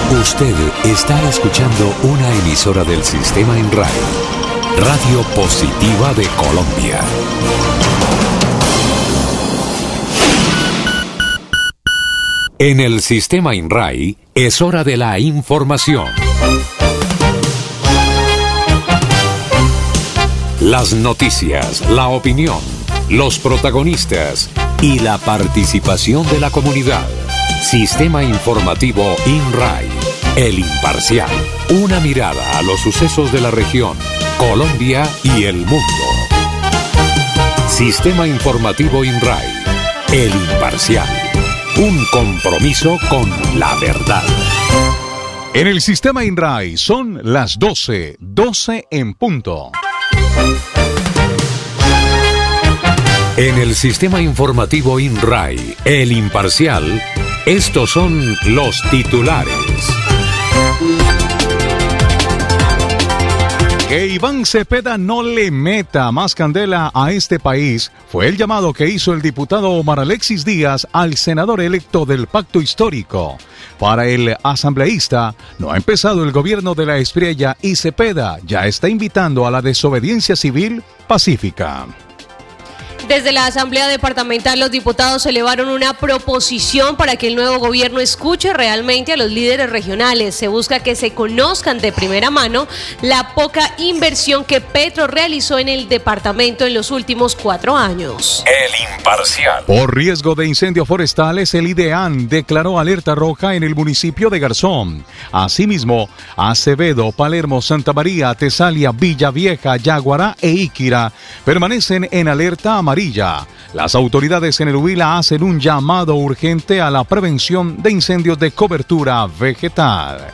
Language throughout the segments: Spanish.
Usted está escuchando una emisora del Sistema INRAE, Radio Positiva de Colombia. En el Sistema INRAE es hora de la información. Las noticias, la opinión, los protagonistas y la participación de la comunidad. Sistema Informativo INRAE, el imparcial. Una mirada a los sucesos de la región, Colombia y el mundo. Sistema Informativo INRAE, el imparcial. Un compromiso con la verdad. En el Sistema INRAE son las 12 en punto. En el Sistema Informativo INRAE, el imparcial, estos son los titulares. Que Iván Cepeda no le meta más candela a este país fue el llamado que hizo el diputado Omar Alexis Díaz al senador electo del Pacto Histórico. Para el asambleísta, no ha empezado el gobierno de la Espriella y Cepeda ya está invitando a la desobediencia civil pacífica. Desde la Asamblea Departamental, los diputados elevaron una proposición para que el nuevo gobierno escuche realmente a los líderes regionales. Se busca que se conozcan de primera mano la poca inversión que Petro realizó en el departamento en los últimos 4 años. El imparcial. Por riesgo de incendios forestales, el IDEAN declaró alerta roja en el municipio de Garzón. Asimismo, Acevedo, Palermo, Santa María, Tesalia, Villavieja, Yaguará e Iquira permanecen en alerta amarilla. Las autoridades en el Huila hacen un llamado urgente a la prevención de incendios de cobertura vegetal.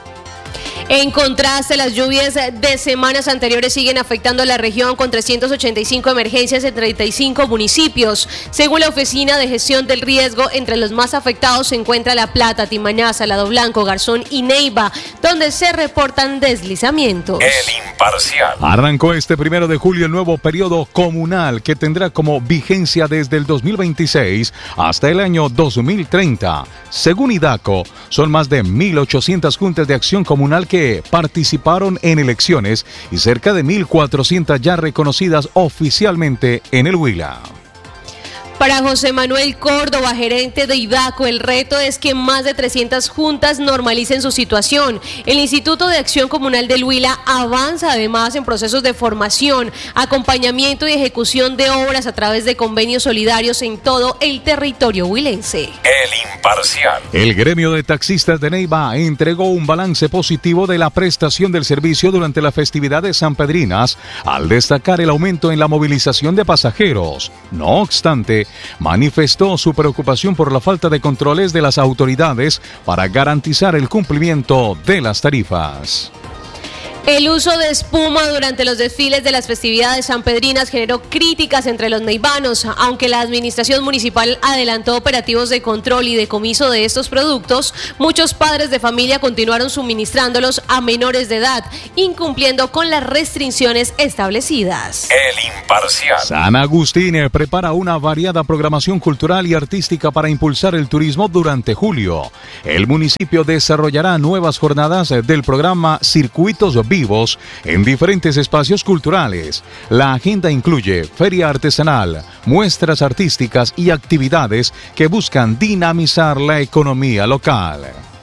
En contraste, las lluvias de semanas anteriores siguen afectando a la región con 385 emergencias en 35 municipios. Según la Oficina de Gestión del Riesgo, entre los más afectados se encuentra La Plata, Timaná, Salado Blanco, Garzón y Neiva, donde se reportan deslizamientos. El imparcial. Arrancó este 1 de julio el nuevo periodo comunal que tendrá como vigencia desde el 2026 hasta el año 2030. Según IDACO, son más de 1.800 juntas de acción comunal que participaron en elecciones y cerca de 1.400 ya reconocidas oficialmente en el Huila. Para José Manuel Córdoba, gerente de IDACO, el reto es que más de 300 juntas normalicen su situación. El Instituto de Acción Comunal del Huila avanza además en procesos de formación, acompañamiento y ejecución de obras a través de convenios solidarios en todo el territorio huilense. El imparcial. El gremio de taxistas de Neiva entregó un balance positivo de la prestación del servicio durante las festividades sanpedrinas, al destacar el aumento en la movilización de pasajeros. No obstante, manifestó su preocupación por la falta de controles de las autoridades para garantizar el cumplimiento de las tarifas. El uso de espuma durante los desfiles de las festividades sanpedrinas generó críticas entre los neivanos. Aunque la administración municipal adelantó operativos de control y decomiso de estos productos, muchos padres de familia continuaron suministrándolos a menores de edad, incumpliendo con las restricciones establecidas. El imparcial. San Agustín prepara una variada programación cultural y artística para impulsar el turismo durante julio. El municipio desarrollará nuevas jornadas del programa Circuitos Vivos en diferentes espacios culturales. La agenda incluye feria artesanal, muestras artísticas y actividades que buscan dinamizar la economía local.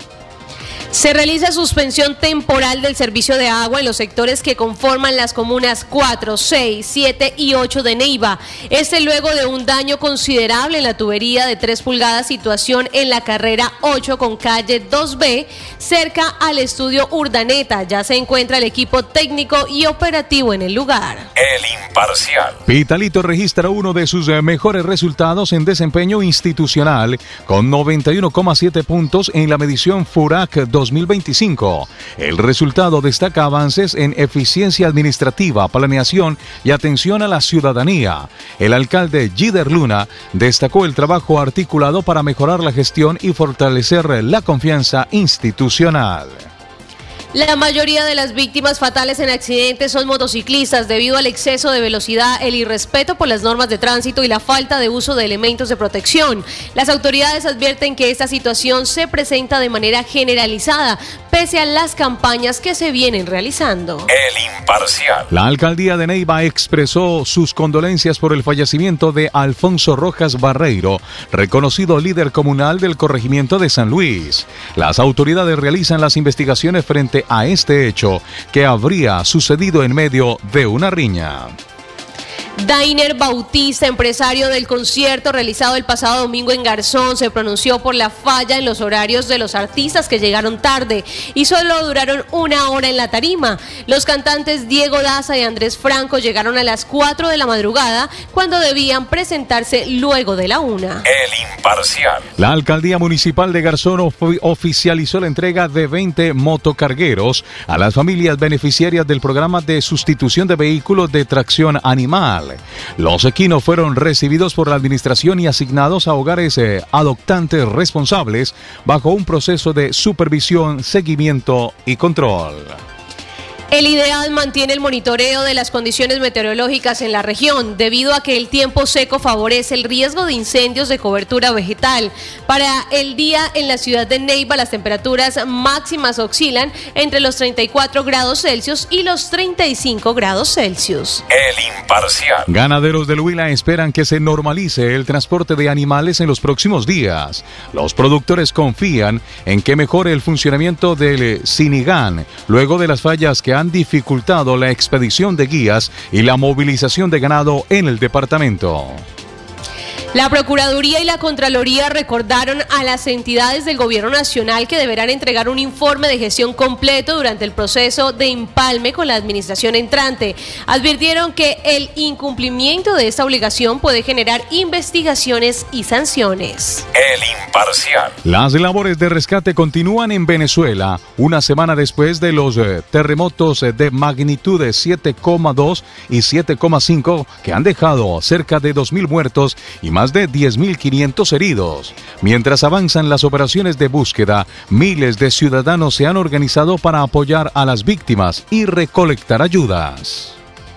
Se realiza suspensión temporal del servicio de agua en los sectores que conforman las comunas 4, 6, 7 y 8 de Neiva. Luego de un daño considerable en la tubería de 3 pulgadas, situación en la carrera 8 con calle 2B, cerca al estudio Urdaneta. Ya se encuentra el equipo técnico y operativo en el lugar. El imparcial. Pitalito registra uno de sus mejores resultados en desempeño institucional, con 91,7 puntos en la medición FURAC 2025. El resultado destaca avances en eficiencia administrativa, planeación y atención a la ciudadanía. El alcalde Gider Luna destacó el trabajo articulado para mejorar la gestión y fortalecer la confianza institucional. La mayoría de las víctimas fatales en accidentes son motociclistas debido al exceso de velocidad, el irrespeto por las normas de tránsito y la falta de uso de elementos de protección. Las autoridades advierten que esta situación se presenta de manera generalizada, pese a las campañas que se vienen realizando. El Imparcial. La alcaldía de Neiva expresó sus condolencias por el fallecimiento de Alfonso Rojas Barreiro, reconocido líder comunal del corregimiento de San Luis. Las autoridades realizan las investigaciones frente a este hecho que habría sucedido en medio de una riña. Dainer Bautista, empresario del concierto realizado el pasado domingo en Garzón, se pronunció por la falla en los horarios de los artistas que llegaron tarde y solo duraron 1 hora en la tarima. Los cantantes Diego Daza y Andrés Franco llegaron a las 4 de la madrugada cuando debían presentarse luego de la 1. El Imparcial. La alcaldía municipal de Garzón oficializó la entrega de 20 motocargueros a las familias beneficiarias del programa de sustitución de vehículos de tracción animal. Los equinos fueron recibidos por la administración y asignados a hogares adoptantes responsables bajo un proceso de supervisión, seguimiento y control. El IDEAD mantiene el monitoreo de las condiciones meteorológicas en la región, debido a que el tiempo seco favorece el riesgo de incendios de cobertura vegetal. Para el día en la ciudad de Neiva, las temperaturas máximas oscilan entre los 34 grados Celsius y los 35 grados Celsius. El Imparcial. Ganaderos del Huila esperan que se normalice el transporte de animales en los próximos días. Los productores confían en que mejore el funcionamiento del Sinigán, luego de las fallas que han dificultado la expedición de guías y la movilización de ganado en el departamento. La Procuraduría y la Contraloría recordaron a las entidades del Gobierno Nacional que deberán entregar un informe de gestión completo durante el proceso de empalme con la administración entrante. Advirtieron que el incumplimiento de esta obligación puede generar investigaciones y sanciones. El Imparcial. Las labores de rescate continúan en Venezuela, una semana después de los terremotos de magnitud de 7,2 y 7,5 que han dejado cerca de 2.000 muertos y más de 10.500 heridos. Mientras avanzan las operaciones de búsqueda, miles de ciudadanos se han organizado para apoyar a las víctimas y recolectar ayudas.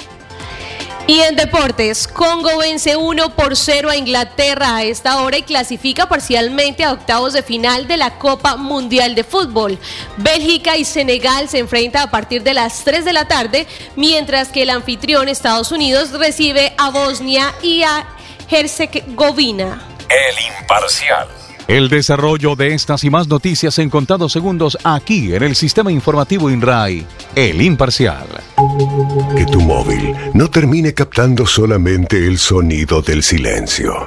Y en deportes, Congo vence 1-0 a Inglaterra a esta hora y clasifica parcialmente a octavos de final de la Copa Mundial de Fútbol. Bélgica y Senegal se enfrentan a partir de las 3 de la tarde, mientras que el anfitrión Estados Unidos recibe a Bosnia y a Herzegovina. El Imparcial. El desarrollo de estas y más noticias en contados segundos aquí en el Sistema Informativo INRAI, El Imparcial. Que tu móvil no termine captando solamente el sonido del silencio.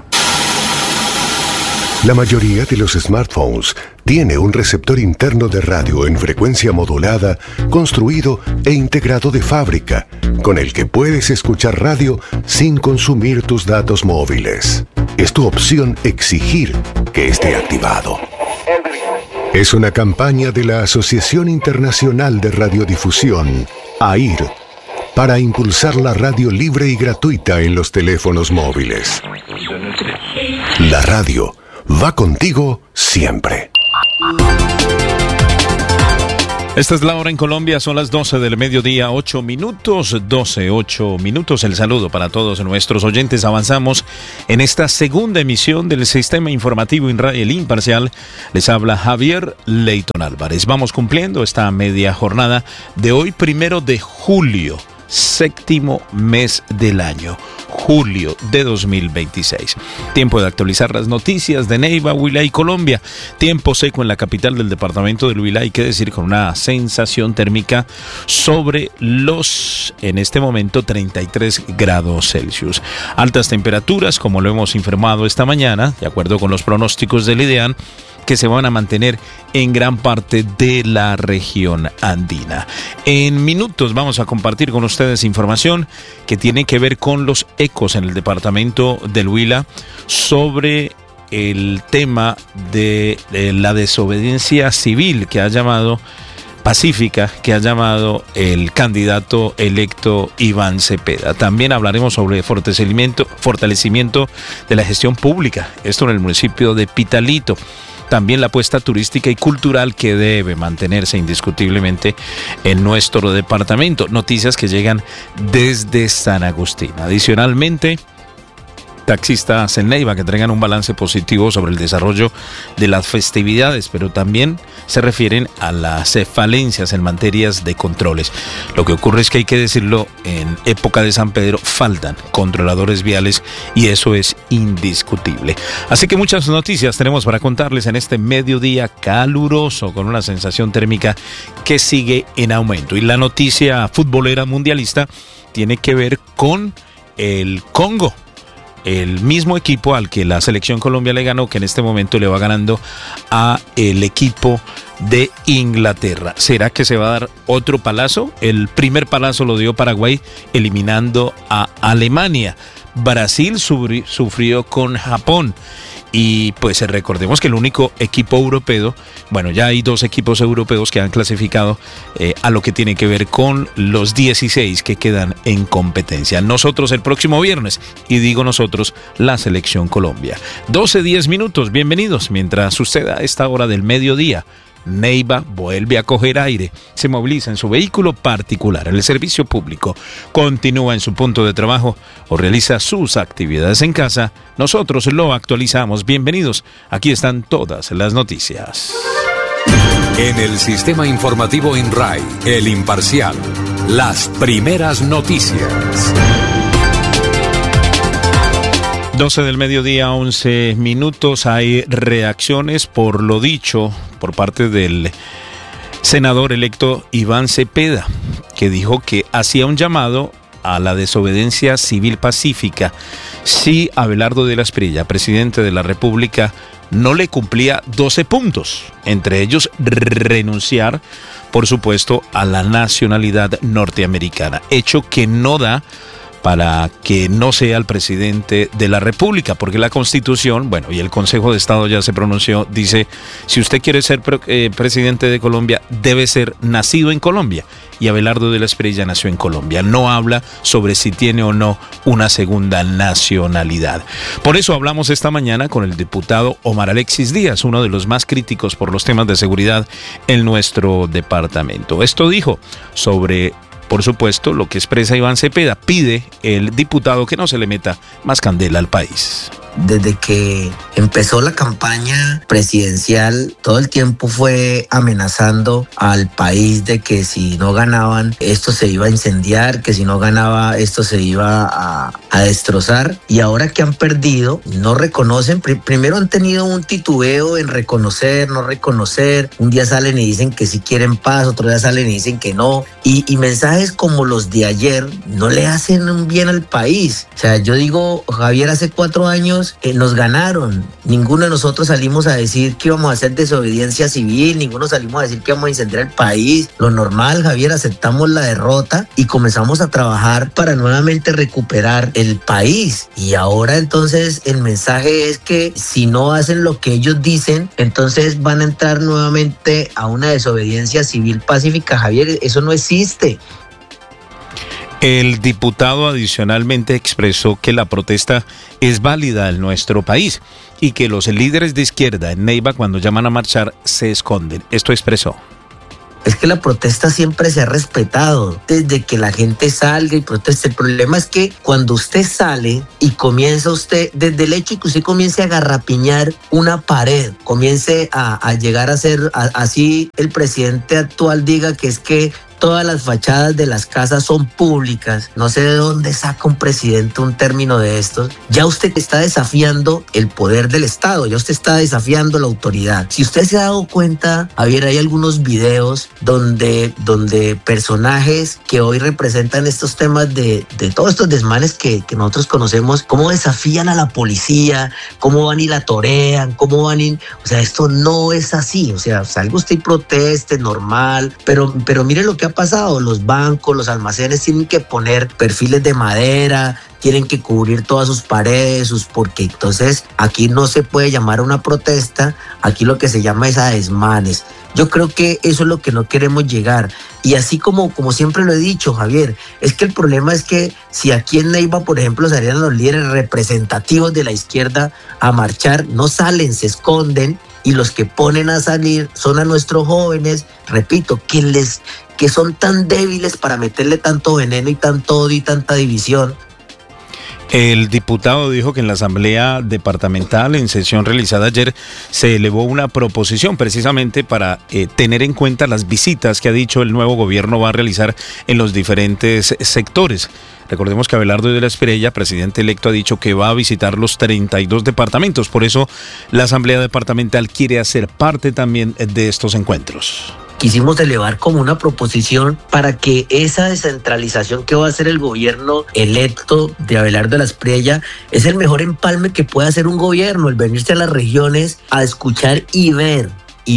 La mayoría de los smartphones tiene un receptor interno de radio en frecuencia modulada, construido e integrado de fábrica, con el que puedes escuchar radio sin consumir tus datos móviles. Es tu opción exigir que esté activado. Es una campaña de la Asociación Internacional de Radiodifusión, AIR, para impulsar la radio libre y gratuita en los teléfonos móviles. La radio va contigo siempre. Esta es la hora en Colombia, son las 12 del mediodía, 8 minutos, 8 minutos. El saludo para todos nuestros oyentes. Avanzamos en esta segunda emisión del Sistema Informativo INRAI, El Imparcial. Les habla Javier Leyton Álvarez. Vamos cumpliendo esta media jornada de hoy, 1 de julio, séptimo mes del año. Julio de 2026. Tiempo de actualizar las noticias de Neiva, Huila y Colombia. Tiempo seco en la capital del departamento del Huila, hay que decir, con una sensación térmica sobre los, en este momento, 33 grados Celsius. Altas temperaturas, como lo hemos informado esta mañana, de acuerdo con los pronósticos del IDEAN, que se van a mantener en gran parte de la región andina. En minutos vamos a compartir con ustedes información que tiene que ver con los ecos en el departamento del Huila sobre el tema de la desobediencia civil que ha llamado pacífica, que ha llamado el candidato electo Iván Cepeda. También hablaremos sobre fortalecimiento de la gestión pública, esto en el municipio de Pitalito. también la apuesta turística y cultural que debe mantenerse indiscutiblemente en nuestro departamento. Noticias que llegan desde San Agustín. Adicionalmente, taxistas en Neiva que entregan un balance positivo sobre el desarrollo de las festividades, pero también se refieren a las falencias en materias de controles. Lo que ocurre es que, hay que decirlo, en época de San Pedro faltan controladores viales y eso es indiscutible. Así que muchas noticias tenemos para contarles en este mediodía caluroso con una sensación térmica que sigue en aumento. Y la noticia futbolera mundialista tiene que ver con el Congo. El mismo equipo al que la selección Colombia le ganó, que en este momento le va ganando a el equipo de Inglaterra. ¿Será que se va a dar otro palazo? El primer palazo lo dio Paraguay eliminando a Alemania. Brasil sufrió con Japón. Y pues recordemos que el único equipo europeo, bueno, ya hay 2 equipos europeos que han clasificado a lo que tiene que ver con los 16 que quedan en competencia. Nosotros el próximo viernes, y digo nosotros, la selección Colombia. 12:10, bienvenidos. Mientras usted a esta hora del mediodía, Neiva vuelve a coger aire, se moviliza en su vehículo particular, el servicio público, continúa en su punto de trabajo o realiza sus actividades en casa, nosotros lo actualizamos. Bienvenidos, aquí están todas las noticias. En el sistema informativo INRAI, El Imparcial, las primeras noticias. 12 del mediodía, 11 minutos. Hay reacciones por lo dicho por parte del senador electo Iván Cepeda, que dijo que hacía un llamado a la desobediencia civil pacífica si Abelardo de la Espriella, presidente de la República, no le cumplía 12 puntos, entre ellos renunciar, por supuesto, a la nacionalidad norteamericana, hecho que no da para que no sea el presidente de la República, porque la Constitución, bueno, y el Consejo de Estado ya se pronunció, dice, si usted quiere ser presidente de Colombia, debe ser nacido en Colombia, y Abelardo de la Espriella nació en Colombia. No habla sobre si tiene o no una segunda nacionalidad. Por eso hablamos esta mañana con el diputado Omar Alexis Díaz, uno de los más críticos por los temas de seguridad en nuestro departamento. Esto dijo sobre, por supuesto, lo que expresa Iván Cepeda. Pide el diputado que no se le meta más candela al país. Desde que empezó la campaña presidencial, todo el tiempo fue amenazando al país de que si no ganaban, esto se iba a incendiar, que si no ganaba, esto se iba a destrozar. Y ahora que han perdido, no reconocen. Primero han tenido un titubeo en reconocer, no reconocer. Un día salen y dicen que sí quieren paz, otro día salen y dicen que no. Y mensajes como los de ayer no le hacen un bien al país. O sea, yo digo, Javier, hace 4 años nos ganaron. Ninguno de nosotros salimos a decir que íbamos a hacer desobediencia civil, ninguno salimos a decir que íbamos a incendiar el país. Lo normal, Javier, aceptamos la derrota y comenzamos a trabajar para nuevamente recuperar el país. Y ahora entonces el mensaje es que si no hacen lo que ellos dicen, entonces van a entrar nuevamente a una desobediencia civil pacífica. Javier, eso no existe. El diputado adicionalmente expresó que la protesta es válida en nuestro país y que los líderes de izquierda en Neiva, cuando llaman a marchar, se esconden. Esto expresó. Es que la protesta siempre se ha respetado, desde que la gente salga y proteste. El problema es que cuando usted sale y comienza usted, desde el hecho de que usted comience a garrapiñar una pared, comience a llegar a ser, así el presidente actual diga que es que todas las fachadas de las casas son públicas. No sé de dónde saca un presidente un término de estos. Ya usted está desafiando el poder del Estado, ya usted está desafiando la autoridad. Si usted se ha dado cuenta, Javier, hay algunos videos donde personajes que hoy representan estos temas de todos estos desmanes que nosotros conocemos, cómo desafían a la policía, cómo van y la torean, cómo van y... O sea, esto no es así. O sea, salga usted y proteste, normal, pero mire lo que ha pasado. Los bancos, los almacenes tienen que poner perfiles de madera, tienen que cubrir todas sus paredes, porque entonces aquí no se puede llamar a una protesta, aquí lo que se llama es a desmanes. Yo creo que eso es lo que no queremos llegar. Y así como siempre lo he dicho, Javier, es que el problema es que si aquí en Neiva, por ejemplo, salieran los líderes representativos de la izquierda a marchar, no salen, se esconden y los que ponen a salir son a nuestros jóvenes, repito, que son tan débiles para meterle tanto veneno y tanto odio y tanta división. El diputado dijo que en la Asamblea Departamental, en sesión realizada ayer, se elevó una proposición precisamente para tener en cuenta las visitas que ha dicho el nuevo gobierno va a realizar en los diferentes sectores. Recordemos que Abelardo de la Espriella, presidente electo, ha dicho que va a visitar los 32 departamentos. Por eso la Asamblea Departamental quiere hacer parte también de estos encuentros. Quisimos elevar como una proposición para que esa descentralización que va a hacer el gobierno electo de Abelardo de la Espriella es el mejor empalme que puede hacer un gobierno, el venirse a las regiones a escuchar y ver,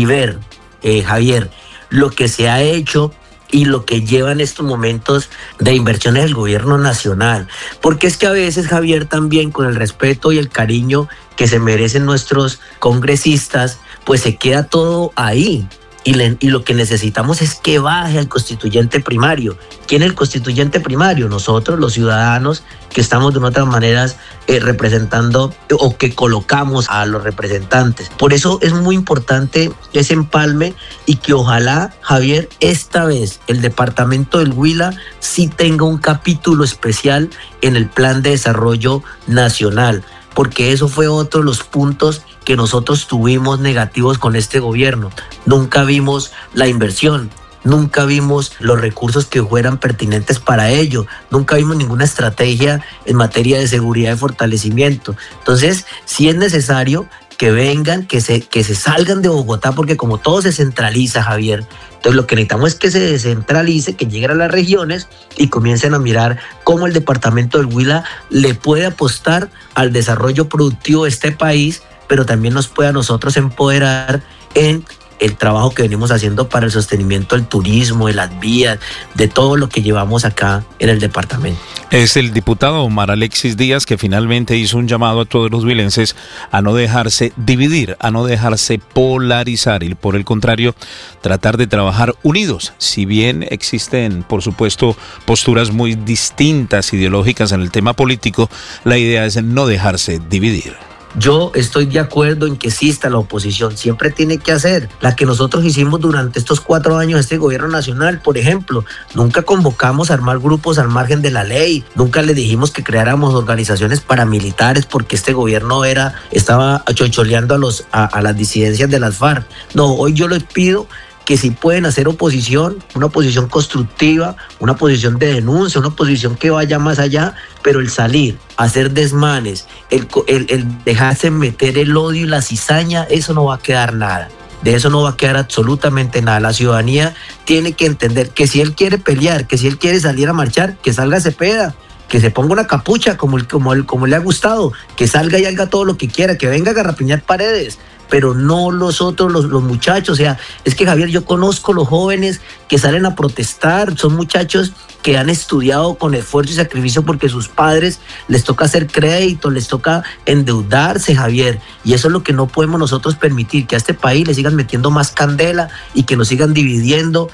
Javier, lo que se ha hecho y lo que lleva en estos momentos de inversiones del gobierno nacional. Porque es que a veces, Javier, también con el respeto y el cariño que se merecen nuestros congresistas, pues se queda todo ahí. Y lo que necesitamos es que baje al constituyente primario. ¿Quién es el constituyente primario? Nosotros, los ciudadanos, que estamos de una otra manera representando o que colocamos a los representantes. Por eso es muy importante ese empalme y que ojalá, Javier, esta vez el departamento del Huila sí tenga un capítulo especial en el Plan de Desarrollo Nacional, porque eso fue otro de los puntos que nosotros tuvimos negativos con este gobierno. Nunca vimos la inversión, nunca vimos los recursos que fueran pertinentes para ello, nunca vimos ninguna estrategia en materia de seguridad y fortalecimiento. Entonces, sí es necesario que vengan, que se salgan de Bogotá, porque como todo se centraliza, Javier, entonces lo que necesitamos es que se descentralice, que lleguen a las regiones y comiencen a mirar cómo el departamento del Huila le puede apostar al desarrollo productivo de este país, pero también nos puede a nosotros empoderar en el trabajo que venimos haciendo para el sostenimiento del turismo, de las vías, de todo lo que llevamos acá en el departamento. Es el diputado Omar Alexis Díaz que finalmente hizo un llamado a todos los huilenses a no dejarse dividir, a no dejarse polarizar y por el contrario tratar de trabajar unidos. Si bien existen, por supuesto, posturas muy distintas ideológicas en el tema político, la idea es no dejarse dividir. Yo estoy de acuerdo en que exista la oposición, siempre tiene que hacer. La que nosotros hicimos durante estos 4 años de este gobierno nacional, por ejemplo, nunca convocamos a armar grupos al margen de la ley, nunca le dijimos que creáramos organizaciones paramilitares porque este gobierno estaba chocholeando a las disidencias de las FARC. No, hoy yo les pido que si pueden hacer oposición, una oposición constructiva, una oposición de denuncia, una oposición que vaya más allá, pero el salir, hacer desmanes, el dejarse meter el odio y la cizaña, eso no va a quedar nada. De eso no va a quedar absolutamente nada. La ciudadanía tiene que entender que si él quiere pelear, que si él quiere salir a marchar, que salga Cepeda, que se ponga una capucha como le ha gustado, que salga y haga todo lo que quiera, que venga a garrapiñar paredes, pero no los otros, los muchachos. O sea, es que, Javier, yo conozco los jóvenes que salen a protestar, son muchachos que han estudiado con esfuerzo y sacrificio porque sus padres les toca hacer crédito, les toca endeudarse, Javier, y eso es lo que no podemos nosotros permitir, que a este país le sigan metiendo más candela y que nos sigan dividiendo.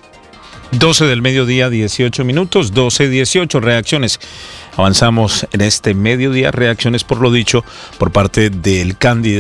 12 del mediodía, 18 minutos, 12:18, reacciones. Avanzamos en este mediodía, reacciones por lo dicho por parte del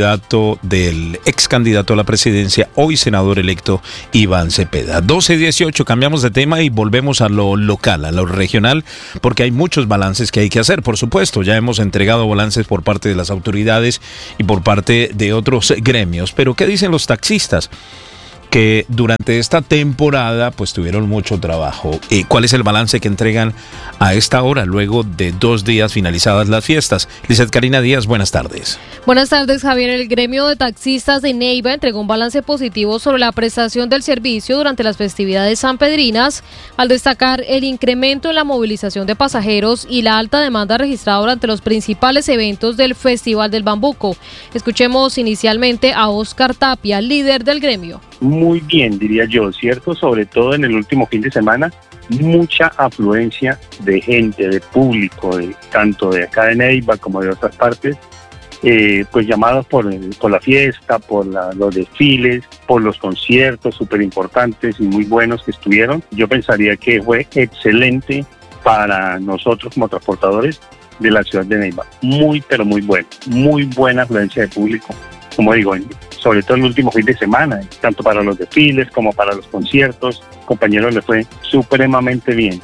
ex candidato a la presidencia, hoy senador electo, Iván Cepeda. 12:18, cambiamos de tema y volvemos a lo local, a lo regional, porque hay muchos balances que hay que hacer, por supuesto. Ya hemos entregado balances por parte de las autoridades y por parte de otros gremios. Pero ¿qué dicen los taxistas? Que durante esta temporada pues tuvieron mucho trabajo. ¿Cuál es el balance que entregan a esta hora luego de 2 días finalizadas las fiestas? Lizeth Karina Díaz, buenas tardes. Buenas tardes, Javier. El gremio de taxistas de Neiva entregó un balance positivo sobre la prestación del servicio durante las festividades sanpedrinas, al destacar el incremento en la movilización de pasajeros y la alta demanda registrada durante los principales eventos del Festival del Bambuco. Escuchemos inicialmente a Oscar Tapia, líder del gremio. Muy bien, diría yo, ¿cierto? Sobre todo en el último fin de semana, mucha afluencia de gente, de público, tanto de acá de Neiva como de otras partes, pues llamados por la fiesta, por los desfiles, por los conciertos súper importantes y muy buenos que estuvieron. Yo pensaría que fue excelente para nosotros como transportadores de la ciudad de Neiva. Muy, pero muy bueno. Muy buena afluencia de público. como digo, sobre todo el último fin de semana, tanto para los desfiles como para los conciertos. Compañeros, le fue supremamente bien.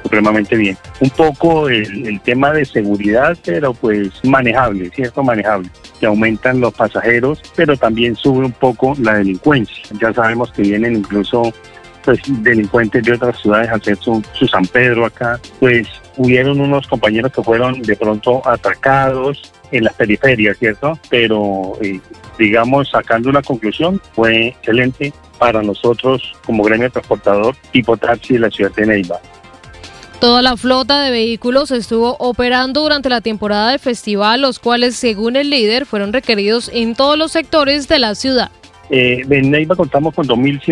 Un poco el tema de seguridad, pero pues manejable, ¿cierto? Manejable. Que aumentan los pasajeros, pero también sube un poco la delincuencia. Ya sabemos que vienen incluso pues delincuentes de otras ciudades a hacer su San Pedro acá. Pues hubieron unos compañeros que fueron de pronto atracados en las periferias, ¿cierto? Pero digamos, sacando una conclusión, fue excelente para nosotros como gremio transportador tipo taxi de la ciudad de Neiva. Toda la flota de vehículos estuvo operando durante la temporada del festival, los cuales, según el líder, fueron requeridos en todos los sectores de la ciudad. En Neiva contamos con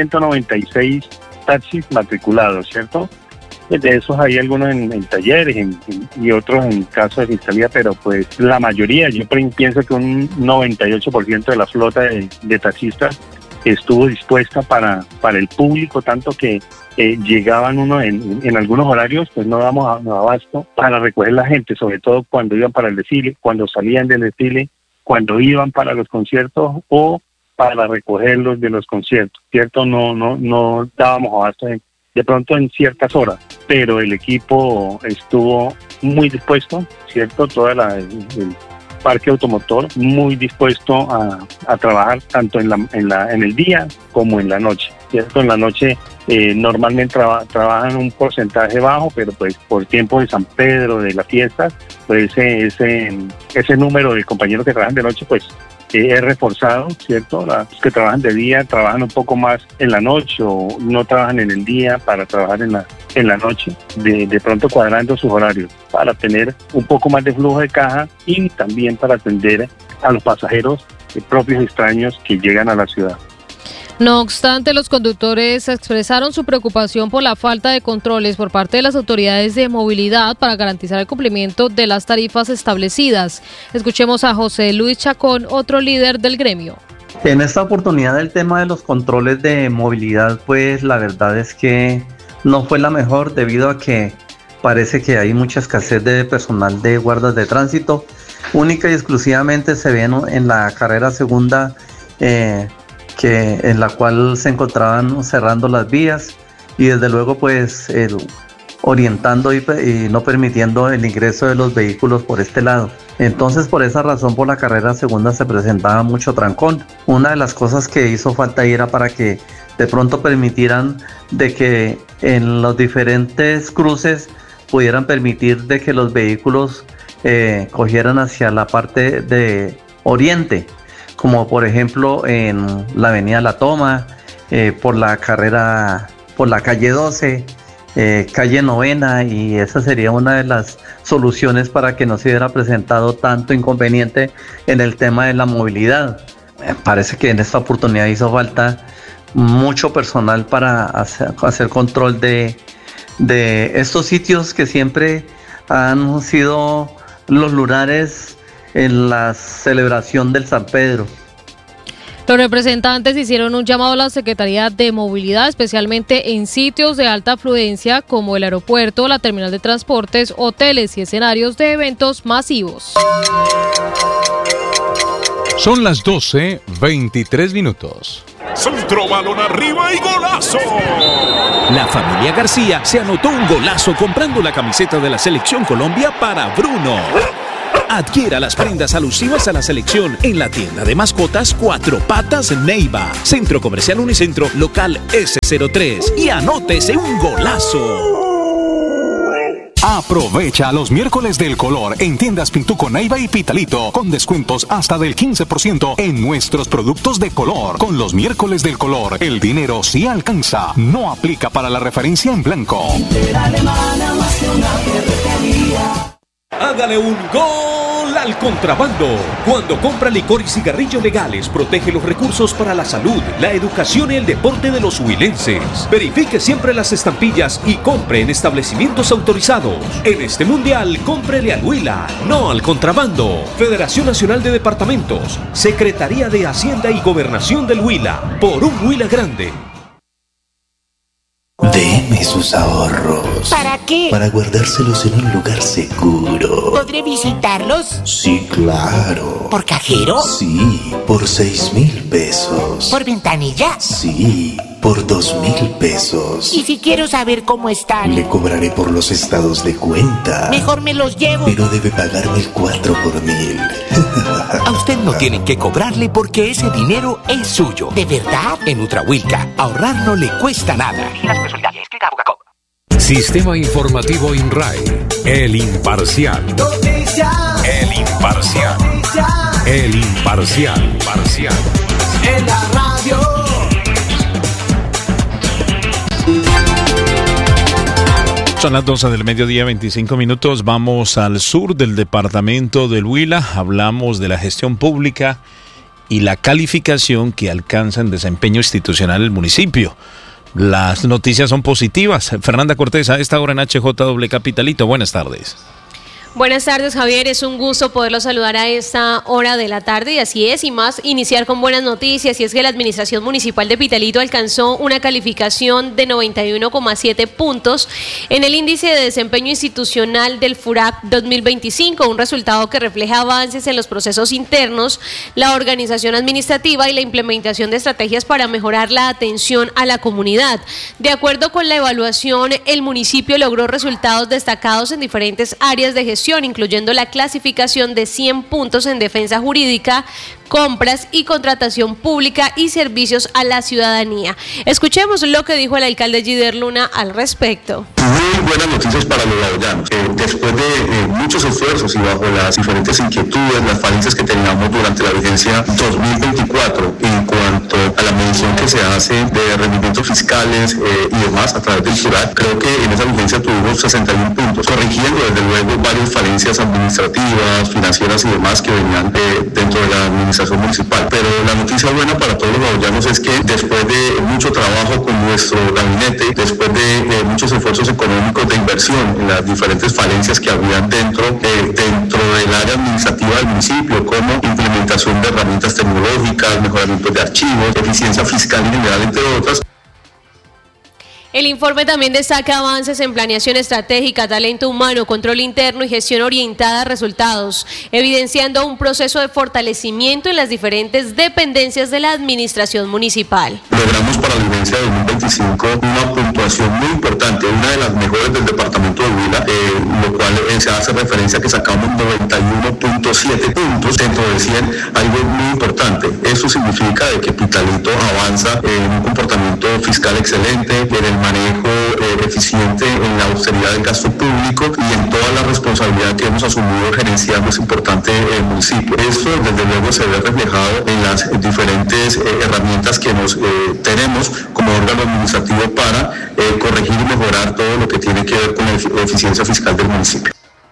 2.196 taxis matriculados, ¿cierto? De esos hay algunos en talleres y otros en casos de fiscalía, pero pues la mayoría, yo pienso que un 98% de la flota de taxistas estuvo dispuesta para el público, tanto que llegaban uno en algunos horarios, pues no damos abasto para recoger la gente, sobre todo cuando iban para el desfile, cuando salían del desfile, cuando iban para los conciertos o para recogerlos de los conciertos, ¿cierto? No dábamos abasto de pronto en ciertas horas, pero el equipo estuvo muy dispuesto, ¿cierto? El parque automotor muy dispuesto a trabajar tanto en el día como en la noche, ¿cierto? En la noche normalmente trabajan un porcentaje bajo, pero pues por tiempo de San Pedro, de las fiestas, pues ese número de compañeros que trabajan de noche, pues es reforzado, ¿cierto? Los que trabajan de día trabajan un poco más en la noche o no trabajan en el día para trabajar en la noche, de pronto cuadrando sus horarios para tener un poco más de flujo de caja y también para atender a los pasajeros propios extraños que llegan a la ciudad. No obstante, los conductores expresaron su preocupación por la falta de controles por parte de las autoridades de movilidad para garantizar el cumplimiento de las tarifas establecidas. Escuchemos a José Luis Chacón, otro líder del gremio. En esta oportunidad el tema de los controles de movilidad, pues la verdad es que no fue la mejor debido a que parece que hay mucha escasez de personal de guardas de tránsito. Única y exclusivamente se ve en la carrera segunda, en la cual se encontraban cerrando las vías y desde luego pues orientando y no permitiendo el ingreso de los vehículos por este lado. Entonces por esa razón por la carrera segunda se presentaba mucho trancón. Una de las cosas que hizo falta ahí era para que de pronto permitieran de que en los diferentes cruces pudieran permitir de que los vehículos cogieran hacia la parte de oriente, como por ejemplo en la avenida La Toma, por la calle 12, calle Novena, y esa sería una de las soluciones para que no se hubiera presentado tanto inconveniente en el tema de la movilidad. Me parece que en esta oportunidad hizo falta mucho personal para hacer control de estos sitios que siempre han sido los lugares en la celebración del San Pedro. Los representantes hicieron un llamado a la Secretaría de Movilidad, especialmente en sitios de alta afluencia como el aeropuerto, la terminal de transportes, hoteles y escenarios de eventos masivos. Son las 12:23 minutos. Centro, balón arriba y golazo. La familia García se anotó un golazo comprando la camiseta de la Selección Colombia para Bruno. Adquiera las prendas alusivas a la selección en la tienda de mascotas Cuatro Patas Neiva, Centro Comercial Unicentro, local S03, y anótese un golazo. Aprovecha los miércoles del color en tiendas Pintuco Neiva y Pitalito con descuentos hasta del 15% en nuestros productos de color. Con los miércoles del color, el dinero sí alcanza. No aplica para la referencia en blanco. Hágale un gol al contrabando. Cuando compra licor y cigarrillos legales, protege los recursos para la salud, la educación y el deporte de los huilenses. Verifique siempre las estampillas y compre en establecimientos autorizados. En este mundial, cómprele al Huila, no al contrabando. Federación Nacional de Departamentos, Secretaría de Hacienda y Gobernación del Huila. Por un Huila grande. Deme sus ahorros. ¿Para qué? Para guardárselos en un lugar seguro. ¿Podré visitarlos? Sí, claro. ¿Por cajero? Sí, por 6,000 pesos. ¿Por ventanilla? Sí, por 2,000 pesos. ¿Y si quiero saber cómo están? Le cobraré por los estados de cuenta. Mejor me los llevo. Pero debe pagarme el 4 por 1000. A usted no tienen que cobrarle porque ese dinero es suyo. ¿De verdad? En Ultrahuilca, ahorrar no le cuesta nada. Sistema Informativo INRAE. El Imparcial. El Imparcial. El Imparcial. En la radio. Son las 12 del mediodía, 25 minutos. Vamos al sur del departamento del Huila. Hablamos de la gestión pública y la calificación que alcanza en desempeño institucional el municipio. Las noticias son positivas. Fernanda Cortés, a esta hora en HJW Capitalito. Buenas tardes. Buenas tardes, Javier. Es un gusto poderlo saludar a esta hora de la tarde, y así es, y más iniciar con buenas noticias, y es que la Administración Municipal de Pitalito alcanzó una calificación de 91,7 puntos en el índice de desempeño institucional del FURAC 2025, un resultado que refleja avances en los procesos internos, la organización administrativa y la implementación de estrategias para mejorar la atención a la comunidad. De acuerdo con la evaluación, el municipio logró resultados destacados en diferentes áreas de gestión, incluyendo la clasificación de 100 puntos en defensa jurídica, compras y contratación pública y servicios a la ciudadanía. Escuchemos lo que dijo el alcalde Gider Luna al respecto. Muy buenas noticias para los laureanos. Después de muchos esfuerzos y bajo las diferentes inquietudes, las falencias que teníamos durante la vigencia 2024 en cuanto a la medición que se hace de rendimientos fiscales y demás a través del FURAC, creo que en esa vigencia tuvimos 61 puntos, corrigiendo desde luego varias falencias administrativas, financieras y demás que venían dentro de la administración municipal. Pero la noticia buena para todos los laureanos es que después de mucho trabajo con nuestro gabinete, después de muchos esfuerzos económicos de inversión en las diferentes falencias que habían dentro del área administrativa del municipio, como implementación de herramientas tecnológicas, mejoramiento de archivos, eficiencia fiscal en general, entre otras. El informe también destaca avances en planeación estratégica, talento humano, control interno y gestión orientada a resultados, evidenciando un proceso de fortalecimiento en las diferentes dependencias de la administración municipal. Logramos para la vigencia de 2025 una puntuación muy importante, una de las mejores del departamento de Huila, lo cual se hace referencia a que sacamos 91.7 puntos dentro de 100, algo muy importante. Eso significa de que Pitalito avanza en un comportamiento fiscal excelente, en el manejo eficiente en la austeridad del gasto público y en toda la responsabilidad que hemos asumido gerenciando es importante el municipio. Esto desde luego se ve reflejado en las diferentes herramientas que nos tenemos como órgano administrativo para corregir y mejorar todo lo que tiene que ver con la eficiencia fiscal del municipio.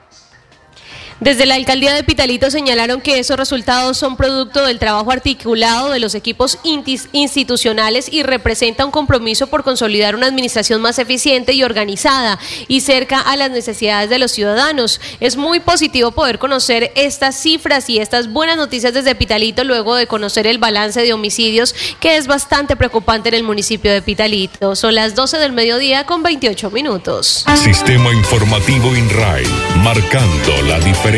Desde la alcaldía de Pitalito señalaron que esos resultados son producto del trabajo articulado de los equipos institucionales y representa un compromiso por consolidar una administración más eficiente y organizada y cerca a las necesidades de los ciudadanos. Es muy positivo poder conocer estas cifras y estas buenas noticias desde Pitalito luego de conocer el balance de homicidios, que es bastante preocupante en el municipio de Pitalito. Son las 12 del mediodía con 28 minutos. Sistema Informativo INRAE, marcando la diferencia.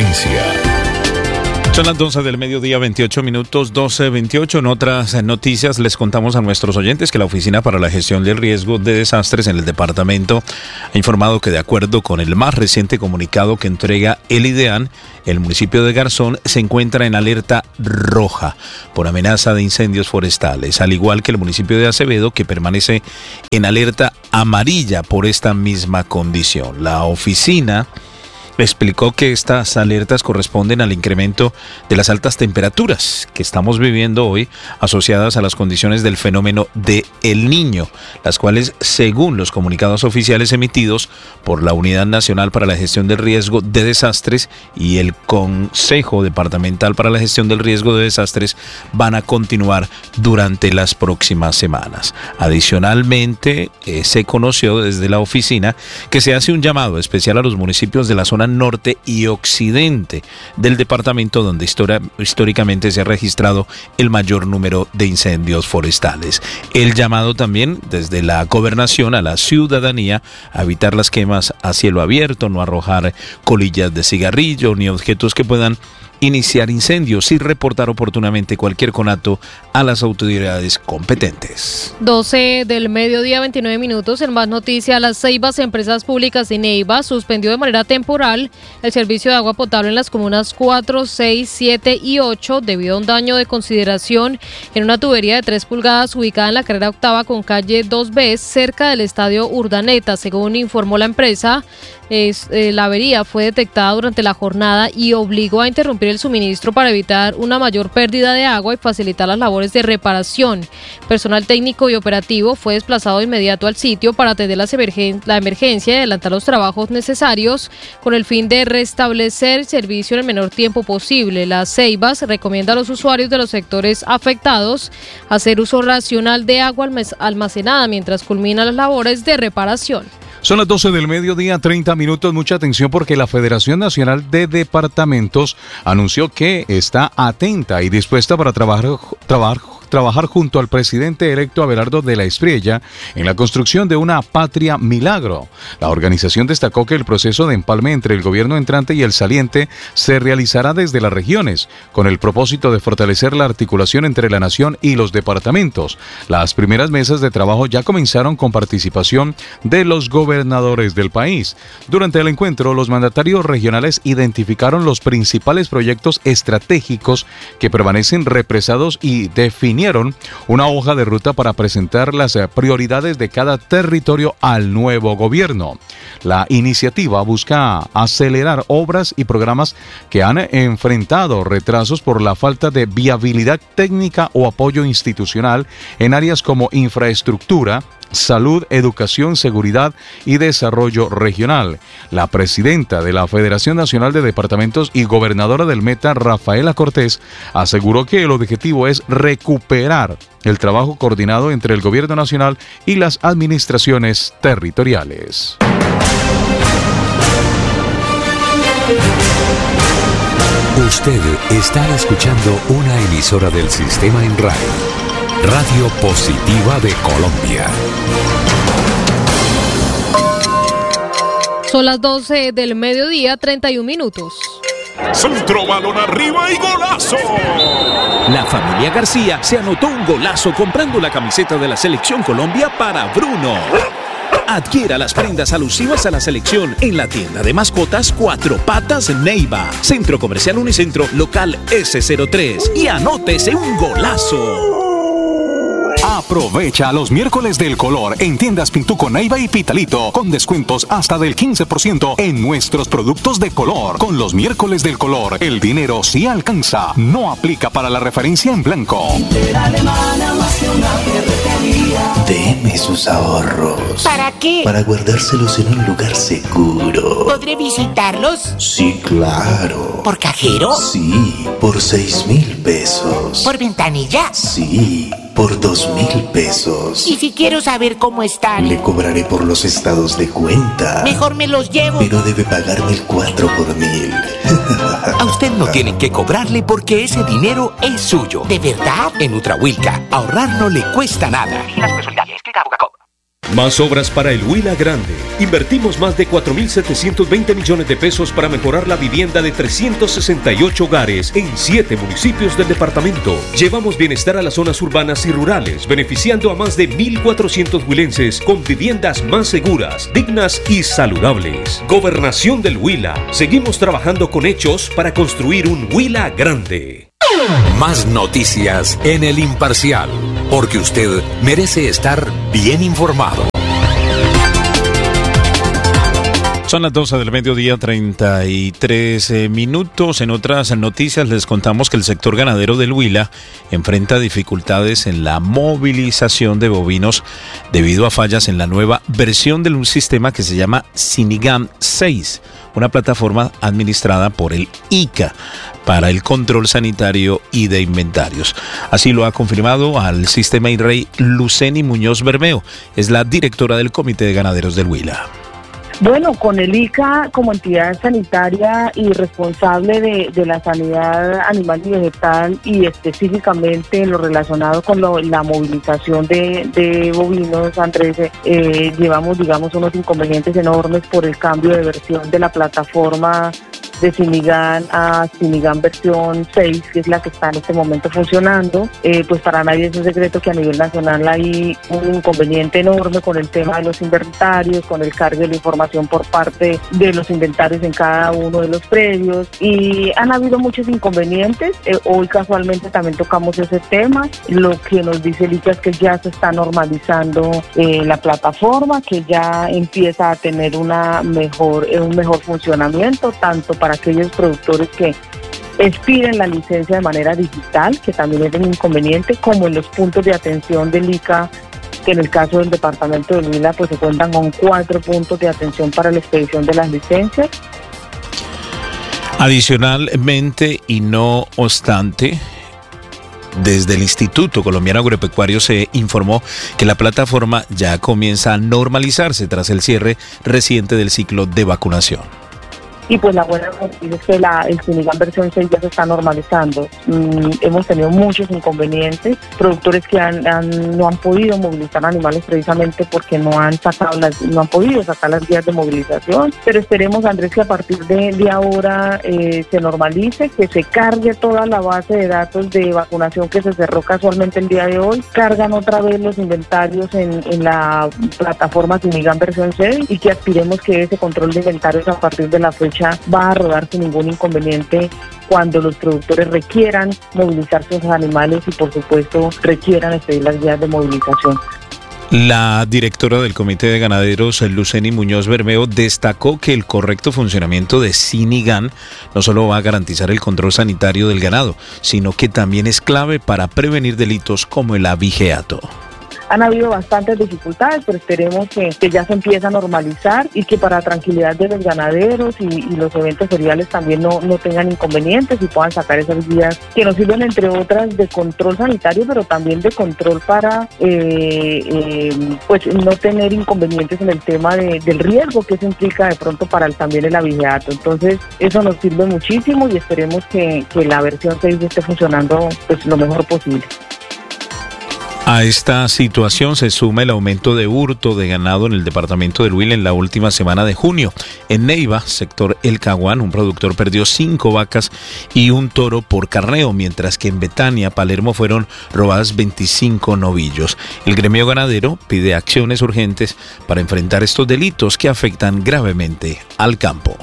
Son las 12 del mediodía, 28 minutos, 12:28. En otras noticias les contamos a nuestros oyentes que la Oficina para la Gestión del Riesgo de Desastres en el departamento ha informado que de acuerdo con el más reciente comunicado que entrega el IDEAN, el municipio de Garzón se encuentra en alerta roja por amenaza de incendios forestales, al igual que el municipio de Acevedo, que permanece en alerta amarilla por esta misma condición. La oficina explicó que estas alertas corresponden al incremento de las altas temperaturas que estamos viviendo hoy, asociadas a las condiciones del fenómeno de El Niño, las cuales, según los comunicados oficiales emitidos por la Unidad Nacional para la Gestión del Riesgo de Desastres y el Consejo Departamental para la Gestión del Riesgo de Desastres, van a continuar durante las próximas semanas. Adicionalmente, se conoció desde la oficina que se hace un llamado especial a los municipios de la zona zona norte y occidente del departamento, donde históricamente se ha registrado el mayor número de incendios forestales. El llamado también desde la gobernación a la ciudadanía a evitar las quemas a cielo abierto, no arrojar colillas de cigarrillo ni objetos que puedan iniciar incendios y reportar oportunamente cualquier conato a las autoridades competentes. 12 del mediodía, 29 minutos. En más noticias, Las Ceibas, Empresas Públicas de Neiva, suspendió de manera temporal el servicio de agua potable en las comunas 4, 6, 7 y 8 debido a un daño de consideración en una tubería de 3 pulgadas ubicada en la carrera octava con calle 2B cerca del estadio Urdaneta. Según informó la empresa, la avería fue detectada durante la jornada y obligó a interrumpir el suministro para evitar una mayor pérdida de agua y facilitar las labores de reparación. Personal técnico y operativo fue desplazado de inmediato al sitio para atender la emergencia y adelantar los trabajos necesarios con el fin de restablecer el servicio en el menor tiempo posible. Las Ceibas recomienda a los usuarios de los sectores afectados hacer uso racional de agua almacenada mientras culminan las labores de reparación. Son las 12 del mediodía, 30 minutos. Mucha atención porque la Federación Nacional de Departamentos anunció que está atenta y dispuesta para trabajar junto al presidente electo Abelardo de la Espriella en la construcción de una patria milagro. La organización destacó que el proceso de empalme entre el gobierno entrante y el saliente se realizará desde las regiones, con el propósito de fortalecer la articulación entre la nación y los departamentos. Las primeras mesas de trabajo ya comenzaron con participación de los gobernadores del país. Durante el encuentro, los mandatarios regionales identificaron los principales proyectos estratégicos que permanecen represados y definieron una hoja de ruta para presentar las prioridades de cada territorio al nuevo gobierno. La iniciativa busca acelerar obras y programas que han enfrentado retrasos por la falta de viabilidad técnica o apoyo institucional en áreas como infraestructura, salud, educación, seguridad y desarrollo regional. La presidenta de la Federación Nacional de Departamentos y gobernadora del Meta, Rafaela Cortés, aseguró que el objetivo es recuperar el trabajo coordinado entre el gobierno nacional y las administraciones territoriales. Usted está escuchando una emisora del Sistema INRAE, Radio Positiva de Colombia. Son las 12 del mediodía, 31 minutos. Centro, balón arriba y golazo. La familia García se anotó un golazo comprando la camiseta de la Selección Colombia para Bruno. Adquiera las prendas alusivas a la selección en la tienda de mascotas Cuatro Patas Neiva, Centro Comercial Unicentro, local S03, y anótese un golazo. Aprovecha los miércoles del color en tiendas Pintuco Neiva y Pitalito con descuentos hasta del 15% en nuestros productos de color. Con los miércoles del color, el dinero sí alcanza. No aplica para la referencia en blanco. Deme sus ahorros. ¿Para qué? Para guardárselos en un lugar seguro. ¿Podré visitarlos? Sí, claro. ¿Por cajero? Sí, por 6,000 pesos. ¿Por ventanilla? Sí, por 2,000 pesos. ¿Y si quiero saber cómo están? Le cobraré por los estados de cuenta. Mejor me los llevo. Pero debe pagarme el 4 por 1000. A usted no tienen que cobrarle porque ese dinero es suyo. ¿De verdad? En Ultrahuilca, ahorrar no le cuesta nada. Más obras para el Huila Grande. Invertimos más de 4.720 millones de pesos para mejorar la vivienda de 368 hogares en 7 municipios del departamento. Llevamos bienestar a las zonas urbanas y rurales, beneficiando a más de 1.400 huilenses con viviendas más seguras, dignas y saludables. Gobernación del Huila. Seguimos trabajando con hechos para construir un Huila Grande. Más noticias en El Imparcial, porque usted merece estar bien informado. Son las 12 del mediodía, 33 minutos. En otras noticias les contamos que el sector ganadero del Huila enfrenta dificultades en la movilización de bovinos debido a fallas en la nueva versión de un sistema que se llama Sinigam 6, una plataforma administrada por el ICA para el control sanitario y de inventarios. Así lo ha confirmado al Sistema INRAE Luceni Muñoz Bermeo, es la directora del Comité de Ganaderos del Huila. Bueno, con el ICA como entidad sanitaria y responsable de la sanidad animal y vegetal, y específicamente en lo relacionado con la movilización de bovinos, Andrés, llevamos, digamos, unos inconvenientes enormes por el cambio de versión de la plataforma de Sinigan a Sinigan versión 6, que es la que está en este momento funcionando. Pues para nadie es un secreto que a nivel nacional hay un inconveniente enorme con el tema de los inventarios, con el cargo de la información por parte de los inventarios en cada uno de los predios, y han habido muchos inconvenientes. Hoy casualmente también tocamos ese tema. Lo que nos dice el ICA es que ya se está normalizando la plataforma, que ya empieza a tener un mejor funcionamiento, tanto para aquellos productores que expiden la licencia de manera digital, que también es un inconveniente, como en los puntos de atención del ICA, que en el caso del departamento de Huila pues se cuentan con 4 puntos de atención para la expedición de las licencias. Adicionalmente, y no obstante, desde el Instituto Colombiano Agropecuario se informó que la plataforma ya comienza a normalizarse tras el cierre reciente del ciclo de vacunación. Y pues la buena noticia es que el Sinigan versión 6 ya se está normalizando. Hemos tenido muchos inconvenientes, productores que no han podido movilizar animales precisamente porque no han podido sacar las guías de movilización, pero esperemos, Andrés, que a partir de ahora se normalice, que se cargue toda la base de datos de vacunación que se cerró casualmente el día de hoy, cargan otra vez los inventarios en la plataforma Sinigan versión 6, y que aspiremos que ese control de inventarios a partir de la fecha va a rodar sin ningún inconveniente cuando los productores requieran movilizar sus animales y, por supuesto, requieran expedir las guías de movilización. La directora del Comité de Ganaderos, Luceni Muñoz Bermeo, destacó que el correcto funcionamiento de Sinigan no solo va a garantizar el control sanitario del ganado, sino que también es clave para prevenir delitos como el abigeato. Han habido bastantes dificultades, pero esperemos que ya se empiece a normalizar y que para tranquilidad de los ganaderos y los eventos feriales también no tengan inconvenientes y puedan sacar esas guías que nos sirven, entre otras, de control sanitario, pero también de control para pues no tener inconvenientes en el tema del riesgo que eso implica de pronto para también el abigeato. Entonces eso nos sirve muchísimo y esperemos que la versión 6 esté funcionando pues lo mejor posible. A esta situación se suma el aumento de hurto de ganado en el departamento del Huila en la última semana de junio. En Neiva, sector El Caguán, un productor perdió 5 vacas y un toro por carneo, mientras que en Betania, Palermo, fueron robadas 25 novillos. El gremio ganadero pide acciones urgentes para enfrentar estos delitos que afectan gravemente al campo.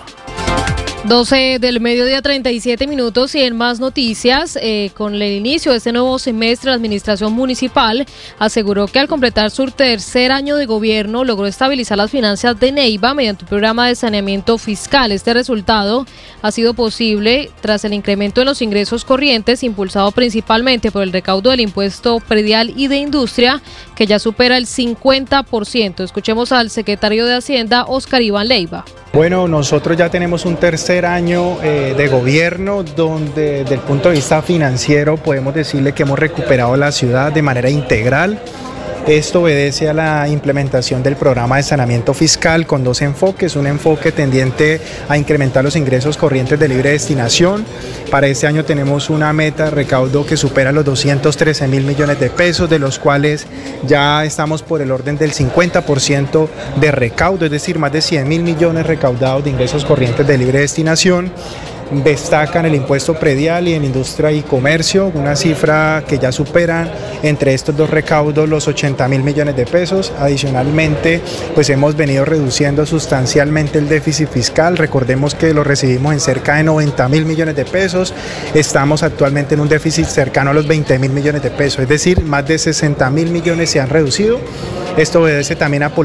12 del mediodía, 37 minutos, y en más noticias, con el inicio de este nuevo semestre, la administración municipal aseguró que al completar su tercer año de gobierno logró estabilizar las finanzas de Neiva mediante un programa de saneamiento fiscal. Este resultado ha sido posible tras el incremento en los ingresos corrientes, impulsado principalmente por el recaudo del impuesto predial y de industria, que ya supera el 50%. Escuchemos al secretario de Hacienda, Oscar Iván Leiva. Bueno, nosotros ya tenemos un tercer año de gobierno donde desde el punto de vista financiero podemos decirle que hemos recuperado la ciudad de manera integral. Esto obedece a la implementación del programa de saneamiento fiscal con 2 enfoques, un enfoque tendiente a incrementar los ingresos corrientes de libre destinación. Para este año tenemos una meta de recaudo que supera los 213.000 millones de pesos, de los cuales ya estamos por el orden del 50% de recaudo, es decir, más de 100.000 millones recaudados de ingresos corrientes de libre destinación. Destacan el impuesto predial y en industria y comercio, una cifra que ya superan entre estos dos recaudos los 80.000 millones de pesos. Adicionalmente, pues hemos venido reduciendo sustancialmente el déficit fiscal. Recordemos que lo recibimos en cerca de 90.000 millones de pesos. Estamos actualmente en un déficit cercano a los 20.000 millones de pesos, es decir, más de 60.000 millones se han reducido. Esto obedece también a